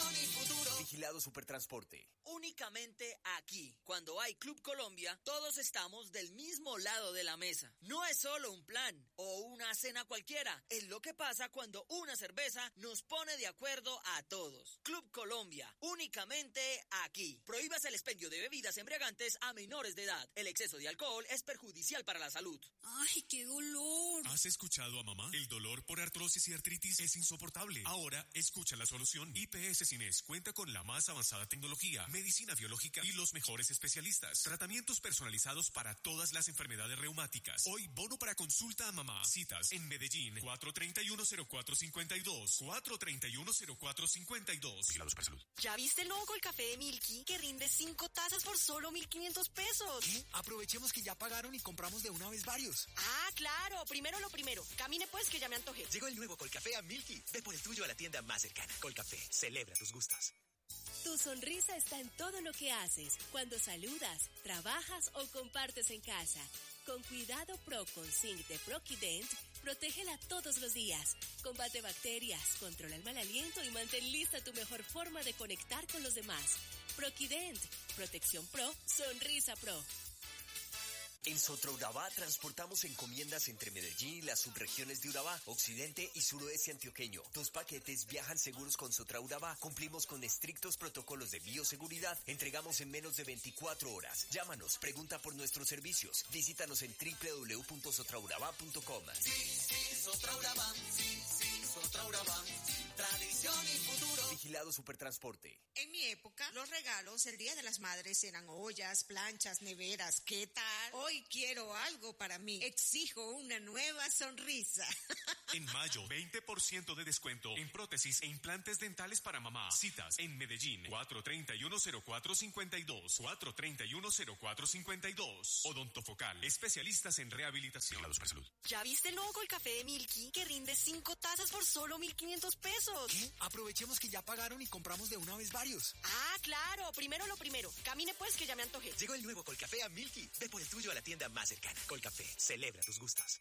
tradición y futuro. Vigilado Supertransporte. Únicamente aquí, cuando hay Club Colombia, todos estamos del mismo lado de la mesa. No es solo un plan o una cena cualquiera, es lo que pasa cuando una cerveza nos pone de acuerdo a todos. Club Colombia, únicamente aquí. Prohíbas el expendio de bebidas embriagantes a menores de edad. El exceso de alcohol es perjudicial para la salud. ¡Ay, qué dolor! ¿Has escuchado a mamá? El dolor por artrosis y artritis es insoportable. Ahora, escucha la solución. IPS Cines cuenta con la más avanzada tecnología, medicina biológica y los mejores especialistas. Tratamientos personalizados para todas las enfermedades reumáticas. Hoy, bono para consulta a mamá. Citas en Medellín, 431-0452. 431-0452. Vigilados para salud. ¿Ya viste el nuevo Colcafé de Milky que rinde 5 tazas por solo 1.500 pesos? ¿Qué? Aprovechemos que ya pagaron y compramos de una vez varios. Ah, claro. Primero lo primero. Camine pues que ya me antojé. Llegó el nuevo Colcafé a Milky. Ve por el tuyo a la tienda más cercana. Colcafé, celebra tus gustos. Tu sonrisa está en todo lo que haces, cuando saludas, trabajas o compartes en casa. Con Cuidado Pro con Zinc de Proquident, protégela todos los días. Combate bacterias, controla el mal aliento y mantén lista tu mejor forma de conectar con los demás. Proquident, protección pro, sonrisa pro. En Sotraurabá transportamos encomiendas entre Medellín y las subregiones de Urabá, occidente y suroeste antioqueño. Tus paquetes viajan seguros con Sotraurabá. Cumplimos con estrictos protocolos de bioseguridad. Entregamos en menos de 24 horas. Llámanos, pregunta por nuestros servicios. Visítanos en www.sotraurabá.com. Sí, Sotraurabá. Sí, Sotraurabá. Tradición y futuro. Vigilado Supertransporte. En mi época, los regalos el Día de las Madres eran ollas, planchas, neveras. ¿Qué tal? Hoy quiero algo para mí. Exijo una nueva sonrisa. En mayo, 20% de descuento en prótesis e implantes dentales para mamá. Citas en Medellín, 431-0452. 431-0452. Odontofocal, especialistas en rehabilitación. Para salud. ¿Ya viste el nuevo Colcafé de Milky que rinde 5 tazas por solo 1.500 pesos? ¿Qué? Aprovechemos que ya pagaron y compramos de una vez varios. Ah, claro. Primero lo primero. Camine pues que ya me antojé. Llegó el nuevo Colcafé a Milky. Ve por el tuyo a la tienda más cercana. Colcafé, celebra tus gustos.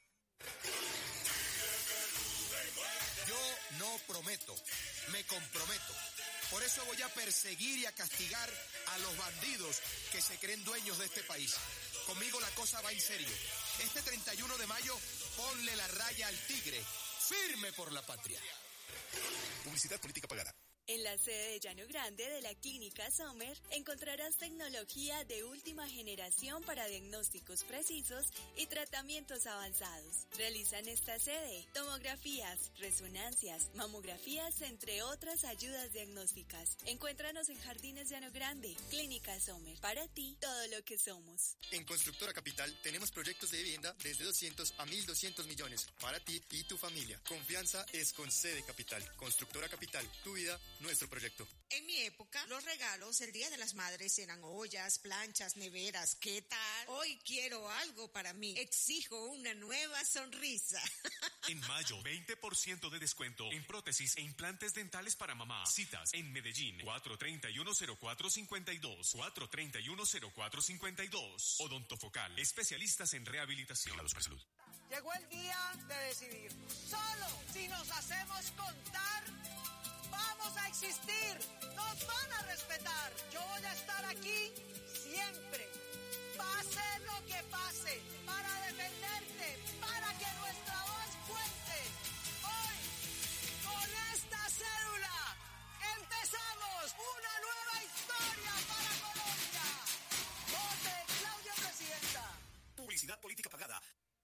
Yo no prometo, me comprometo. Por eso voy a perseguir y a castigar a los bandidos que se creen dueños de este país. Conmigo la cosa va en serio. Este 31 de mayo, ponle la raya al tigre. Firme por la patria. Publicidad política pagada. En la sede de Llano Grande de la Clínica Sommer encontrarás tecnología de última generación para diagnósticos precisos y tratamientos avanzados. Realizan esta sede tomografías, resonancias, mamografías, entre otras ayudas diagnósticas. Encuéntranos en Jardines Llano Grande, Clínica Sommer. Para ti, todo lo que somos. En Constructora Capital tenemos proyectos de vivienda desde 200 a 1.200 millones para ti y tu familia. Confianza es con Sede Capital. Constructora Capital, tu vida, nuestro proyecto. En mi época, los regalos el Día de las Madres eran ollas, planchas, neveras. ¿Qué tal? Hoy quiero algo para mí. Exijo una nueva sonrisa. En mayo, 20% de descuento en prótesis e implantes dentales para mamá. Citas en Medellín, 431-0452. 431-0452. Odontofocal, especialistas en rehabilitación. Para salud. Llegó el día de decidir. Solo si nos hacemos contar, vamos a existir. Nos van a respetar. Yo voy a estar aquí siempre. Pase lo que pase, para defenderte, para que nuestra voz cuente. Hoy, con esta cédula, empezamos una nueva historia para Colombia. Vote Claudia Presidenta. Publicidad política pagada.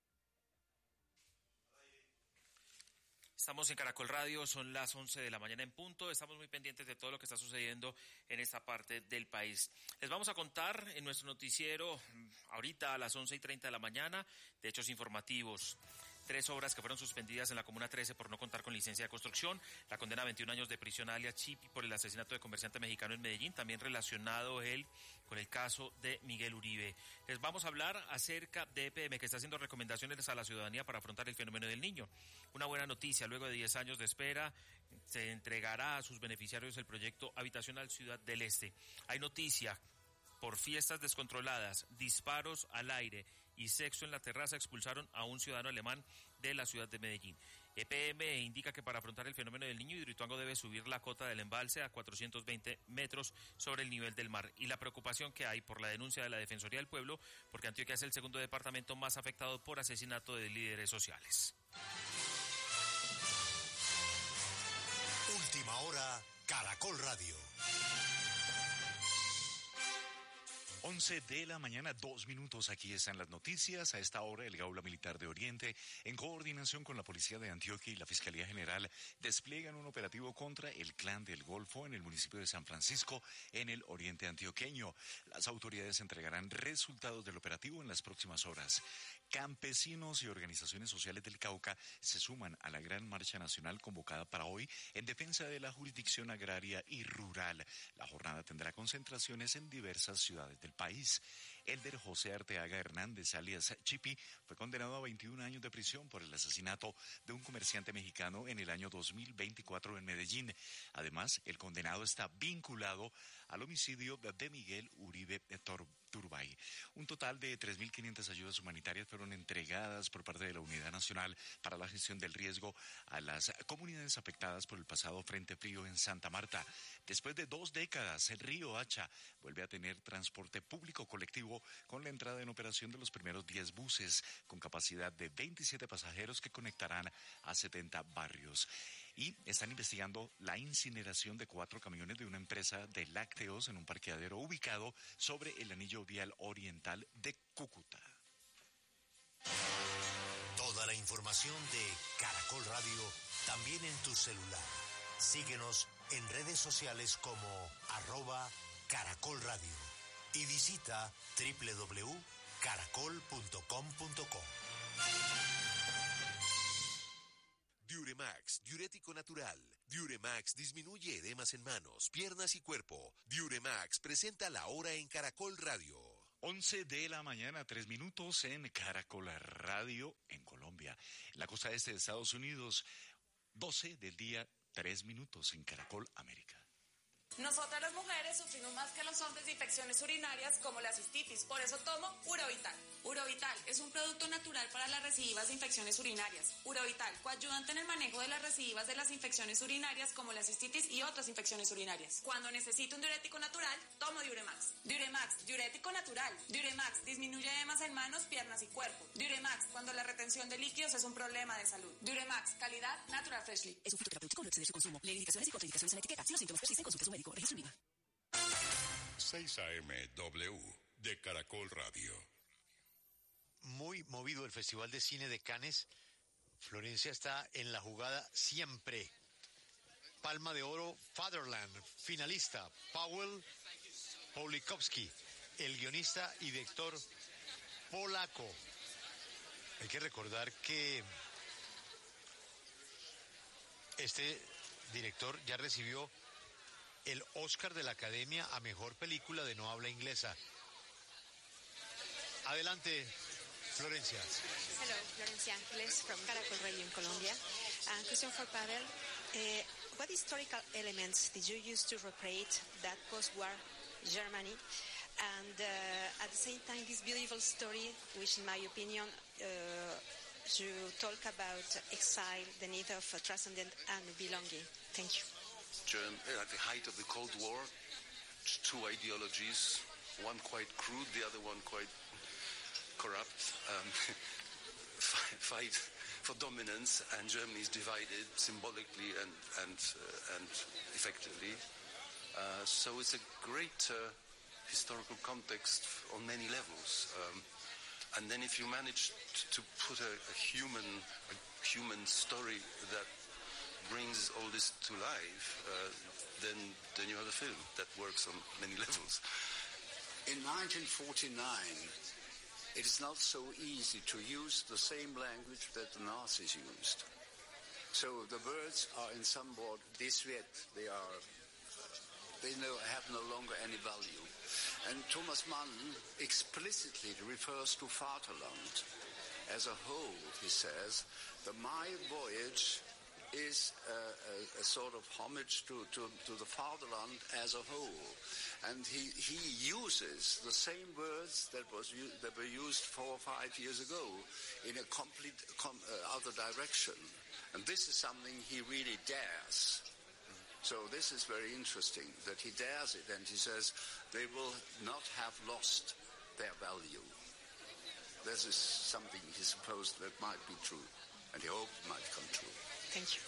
Estamos en Caracol Radio, son las 11 de la mañana en punto, estamos muy pendientes de todo lo que está sucediendo en esta parte del país. Les vamos a contar en nuestro noticiero, ahorita a las 11:30 de la mañana, de hechos informativos. 3 obras que fueron suspendidas en la Comuna 13 por no contar con licencia de construcción. La condena a 21 años de prisión a alias Chipi por el asesinato de comerciante mexicano en Medellín, también relacionado él con el caso de Miguel Uribe. Les vamos a hablar acerca de EPM, que está haciendo recomendaciones a la ciudadanía para afrontar el fenómeno del niño. Una buena noticia, luego de 10 años de espera, se entregará a sus beneficiarios el proyecto habitacional Ciudad del Este. Hay noticia. Por fiestas descontroladas, disparos al aire y sexo en la terraza expulsaron a un ciudadano alemán de la ciudad de Medellín. EPM indica que para afrontar el fenómeno del Niño, Hidroituango debe subir la cota del embalse a 420 metros sobre el nivel del mar. Y la preocupación que hay por la denuncia de la Defensoría del Pueblo, porque Antioquia es el segundo departamento más afectado por asesinato de líderes sociales. Última hora, Caracol Radio. 11 de la mañana, 2 minutos. Aquí están las noticias. A esta hora, el Gaula Militar de Oriente, en coordinación con la Policía de Antioquia y la Fiscalía General, despliegan un operativo contra el Clan del Golfo en el municipio de San Francisco, en el oriente antioqueño. Las autoridades entregarán resultados del operativo en las próximas horas. Campesinos y organizaciones sociales del Cauca se suman a la gran marcha nacional convocada para hoy en defensa de la jurisdicción agraria y rural. La jornada tendrá concentraciones en diversas ciudades del país. Elder José Arteaga Hernández, alias Chipi, fue condenado a 21 años de prisión por el asesinato de un comerciante mexicano en el año 2024 en Medellín. Además, el condenado está vinculado al homicidio de Miguel Uribe Turbay. Un total de 3.500 ayudas humanitarias fueron entregadas por parte de la Unidad Nacional para la Gestión del Riesgo a las comunidades afectadas por el pasado Frente Frío en Santa Marta. Después de 2 décadas, el río Hacha vuelve a tener transporte público colectivo con la entrada en operación de los primeros 10 buses con capacidad de 27 pasajeros que conectarán a 70 barrios. Y están investigando la incineración de 4 camiones de una empresa de lácteos en un parqueadero ubicado sobre el anillo vial oriental de Cúcuta. Toda la información de Caracol Radio también en tu celular. Síguenos en redes sociales como @Caracol Radio y visita www.caracol.com.co. Diuremax, diurético natural. Diuremax disminuye edemas en manos, piernas y cuerpo. Diuremax presenta la hora en Caracol Radio. 11 de la mañana, 3 minutos en Caracol Radio en Colombia. En la costa este de Estados Unidos, 12 del día, 3 minutos en Caracol América. Nosotras las mujeres sufrimos más que los hombres de infecciones urinarias como la cistitis, por eso tomo Urovital. Urovital es un producto natural para las recidivas de infecciones urinarias. Urovital, coayudante en el manejo de las recidivas de las infecciones urinarias como la cistitis y otras infecciones urinarias. Cuando necesito un diurético natural, tomo Diuremax. Diuremax, diurético natural. Diuremax disminuye edemas en manos, piernas y cuerpo. Diuremax, cuando la retención de líquidos es un problema de salud. Diuremax, calidad Natural Freshly. Es un fitoterapéutico, no exceder su consumo. Lee indicaciones y contraindicaciones en la etiqueta. Si los síntomas persisten, consulte a su médico. Registro INVIMA. 6 AM/W de Caracol Radio. Muy movido el Festival de Cine de Cannes. Florencia está en la jugada siempre. Palma de Oro, Fatherland. Finalista, Paweł Pawlikowski. El guionista y director polaco. Hay que recordar que este director ya recibió el Oscar de la Academia a Mejor Película de No Habla Inglesa. Adelante, Florencia. Hello, Florencia Ángeles from Caracol Radio in Colombia. Question for Paweł. What historical elements did you use to recreate that post-war Germany? And at the same time, this beautiful story, which in my opinion, you talk about exile, the need of transcendent and belonging. Thank you. At the height of the Cold War, 2 ideologies, one quite crude, the other one quite corrupt, fight for dominance, and Germany is divided symbolically and effectively. So it's a great historical context on many levels. And then if you manage to put a human story that brings all this to life, then you have a film that works on many levels. In 1949, it is not so easy to use the same language that the Nazis used. So the words are in somewhat disviet. They have no longer any value. And Thomas Mann explicitly refers to Vaterland as a whole, he says. My voyage is a sort of homage to the fatherland as a whole. And he uses the same words that were used 4 or 5 years ago in a complete other direction. And this is something he really dares. So this is very interesting that he dares it, and he says they will not have lost their value. This is something he supposed that might be true, and he hoped it might come true. Thank you.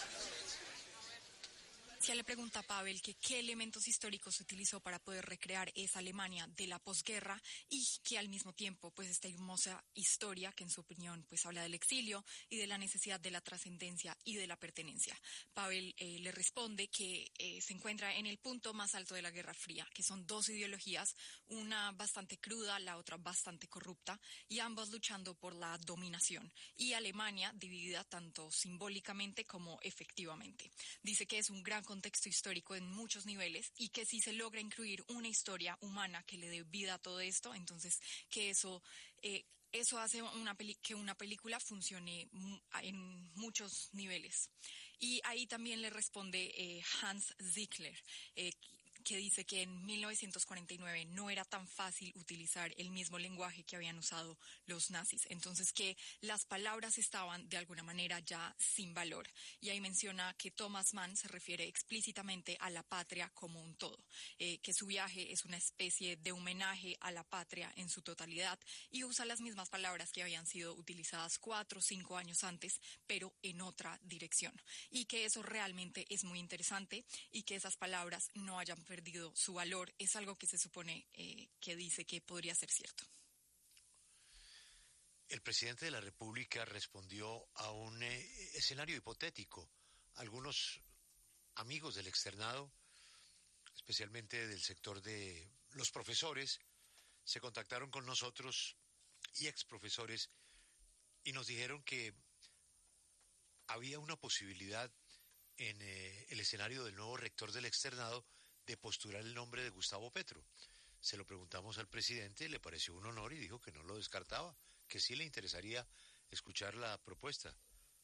Le pregunta a Pavel que qué elementos históricos utilizó para poder recrear esa Alemania de la posguerra y que al mismo tiempo pues esta hermosa historia que en su opinión pues habla del exilio y de la necesidad de la trascendencia y de la pertenencia. Pavel le responde que se encuentra en el punto más alto de la Guerra Fría, que son dos ideologías, una bastante cruda, la otra bastante corrupta, y ambas luchando por la dominación, y Alemania dividida tanto simbólicamente como efectivamente. Dice que es un gran contexto histórico en muchos niveles y que si se logra incluir una historia humana que le dé vida a todo esto, entonces que eso hace que una película funcione en muchos niveles. Y ahí también le responde Hans Ziegler, que dice que en 1949 no era tan fácil utilizar el mismo lenguaje que habían usado los nazis, entonces que las palabras estaban de alguna manera ya sin valor. Y ahí menciona que Thomas Mann se refiere explícitamente a la patria como un todo, que su viaje es una especie de homenaje a la patria en su totalidad, y usa las mismas palabras que habían sido utilizadas 4 o 5 años antes, pero en otra dirección, y que eso realmente es muy interesante, y que esas palabras no hayan perdido su valor es algo que se supone que dice que podría ser cierto. El presidente de la República respondió a un escenario hipotético. Algunos amigos del externado, especialmente del sector de los profesores, se contactaron con nosotros y exprofesores y nos dijeron que había una posibilidad en el escenario del nuevo rector del externado de postular el nombre de Gustavo Petro. Se lo preguntamos al presidente, le pareció un honor y dijo que no lo descartaba, que sí le interesaría escuchar la propuesta.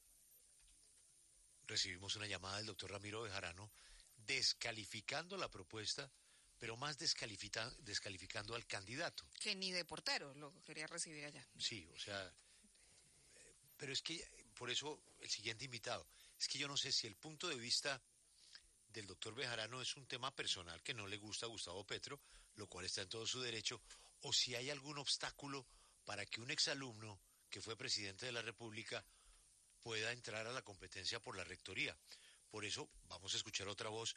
Recibimos una llamada del doctor Ramiro Bejarano descalificando la propuesta, pero más descalificando al candidato. Que ni de portero lo quería recibir allá. Sí, o sea, pero es que, por eso el siguiente invitado, es que yo no sé si el punto de vista del doctor Bejarano es un tema personal que no le gusta a Gustavo Petro, lo cual está en todo su derecho, o si hay algún obstáculo para que un exalumno que fue presidente de la República pueda entrar a la competencia por la rectoría. Por eso vamos a escuchar otra voz